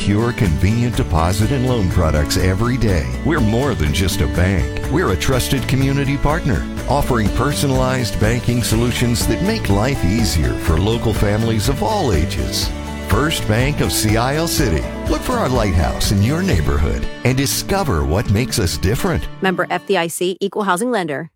secure, convenient deposit and loan products every day. We're more than just a bank. We're a trusted community partner, offering personalized banking solutions that make life easier for local families of all ages. First Bank of Sea Isle City. Look for our lighthouse in your neighborhood and discover what makes us different. Member FDIC, Equal Housing Lender.